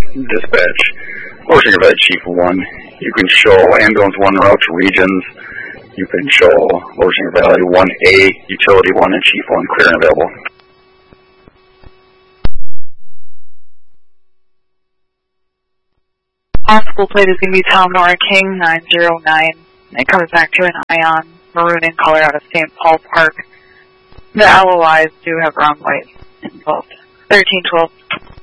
Dispatch. Lower Singer Valley Chief 1. You can show Ambulance 1 route to Regions. You can show Lower Singer Valley 1A, Utility 1, and Chief 1 clear and available. Possible plate is going to be Talnora King 909. It comes back to an Ion, maroon in color out of St. Paul Park. The LOIs do have wrong white involved. 1312.